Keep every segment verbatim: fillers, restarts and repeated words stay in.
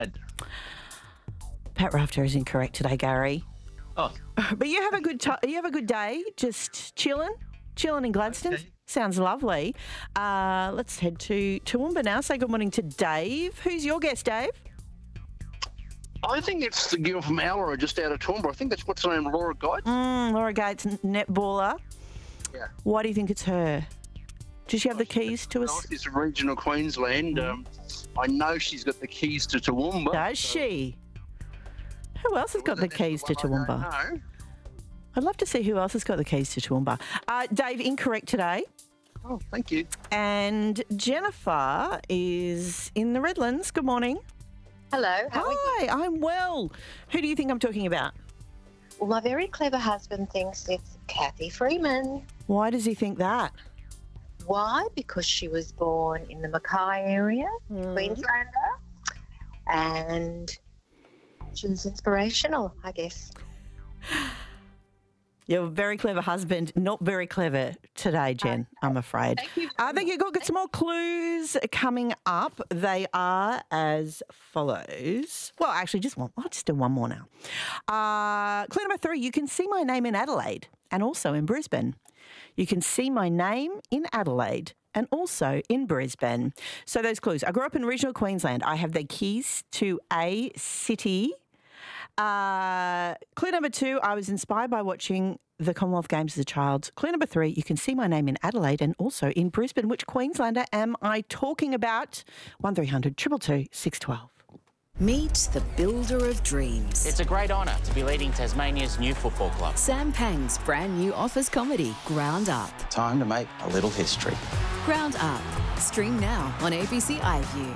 Pat Rafter is incorrect today, Gary. Oh. But you have a good t- you have a good day, just chilling, chilling in Gladstone. Okay. Sounds lovely. Uh, let's head to Toowoomba now. Say good morning to Dave. Who's your guest, Dave? I think it's the girl from Owra just out of Toowoomba. I think that's what's her name, Laura Guide. Mm, Laura Gates, netballer. Yeah. Why do you think it's her? Does she have the keys to us? It's regional Queensland. Um, I know she's got the keys to Toowoomba. Does she? Who else has got the keys to Toowoomba? No. I'd love to see who else has got the keys to Toowoomba. Uh, Dave, incorrect today. Oh, thank you. And Jennifer is in the Redlands. Good morning. Hello, how are you? Hi, I'm well. Who do you think I'm talking about? Well, my very clever husband thinks it's Kathy Freeman. Why does he think that? Why? Because she was born in the Mackay area, Mm. Queenslander, and she was inspirational, I guess. You're a very clever husband, not very clever today, Jen, I'm afraid. Thank you. I think you've got some more clues coming up. They are as follows. Well, actually, just one. I'll just do one more now. Uh, clue number three, you can see my name in Adelaide and also in Brisbane. You can see my name in Adelaide and also in Brisbane. So those clues. I grew up in regional Queensland. I have the keys to a city. Uh, clue number two, I was inspired by watching the Commonwealth Games as a child. Clue number three, you can see my name in Adelaide and also in Brisbane. Which Queenslander am I talking about? one three hundred two two two six one two. Meet the builder of dreams. It's a great honour to be leading Tasmania's new football club. Sam Pang's brand new office comedy, Ground Up. Time to make a little history. Ground Up. Stream now on A B C iView.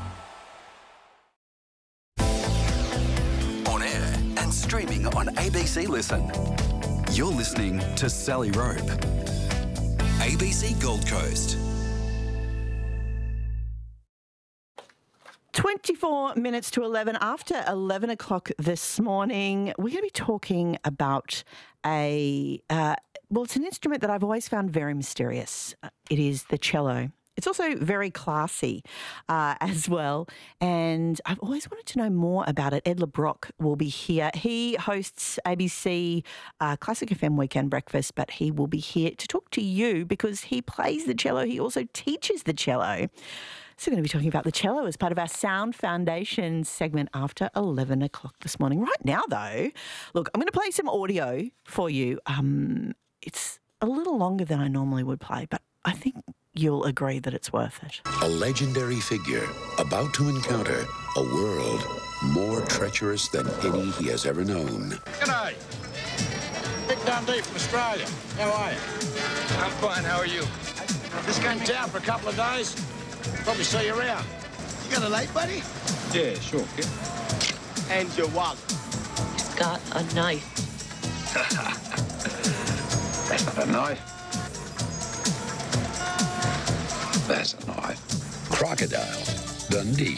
On air and streaming on A B C Listen. You're listening to Sally Rope. A B C Gold Coast. twenty-four minutes to eleven. After eleven o'clock this morning, we're going to be talking about a, uh, well, it's an instrument that I've always found very mysterious. It is the cello. It's also very classy uh, as well, and I've always wanted to know more about it. Ed LeBrock will be here. He hosts A B C uh, Classic F M Weekend Breakfast, but he will be here to talk to you because he plays the cello. He also teaches the cello. So we're going to be talking about the cello as part of our Sound Foundation segment after eleven o'clock this morning. Right now, though, look, I'm going to play some audio for you. Um, it's a little longer than I normally would play, but I think you'll agree that it's worth it. A legendary figure about to encounter a world more treacherous than any he has ever known. G'day. Vic Dundee from Australia. How are you? I'm fine. How are you? Just came in town for a couple of days. Probably see you around. You got a late, buddy? Yeah, sure. Yeah. And your wallet. He's got a knife. That's not a knife. That's a knife. Crocodile Dundee.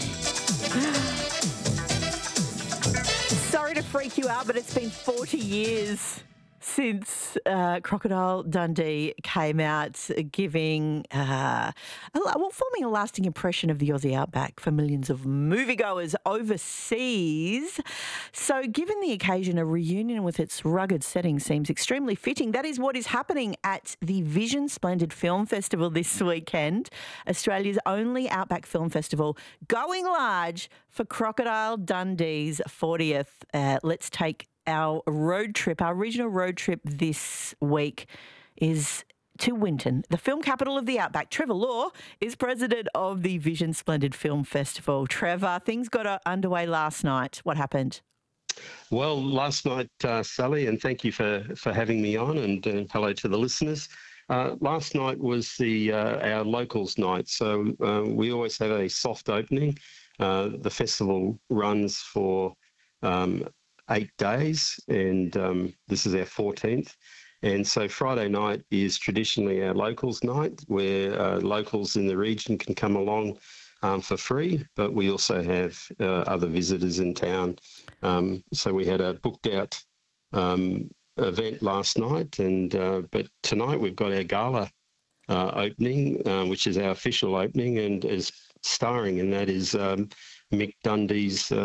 Sorry to freak you out, but it's been forty years since uh, Crocodile Dundee came out, giving, uh, a, well, forming a lasting impression of the Aussie outback for millions of moviegoers overseas. So given the occasion, a reunion with its rugged setting seems extremely fitting. That is what is happening at the Vision Splendid Film Festival this weekend, Australia's only outback film festival, going large for Crocodile Dundee's fortieth. Uh, let's take our road trip, our regional road trip this week is to Winton, the film capital of the outback. Trevor Law is president of the Vision Splendid Film Festival. Trevor, things got uh, underway last night. What happened? Well, last night, uh, Sally, and thank you for, for having me on, and uh, hello to the listeners. Uh, last night was the uh, our locals night, so uh, we always have a soft opening. Uh, the festival runs for um, eight days, and um, this is our fourteenth. And so Friday night is traditionally our locals night, where uh, locals in the region can come along um, for free, but we also have uh, other visitors in town. Um, so we had a booked out um, event last night, and uh, but tonight we've got our gala uh, opening, uh, which is our official opening, and is starring, and that is um, Mick Dundee's uh,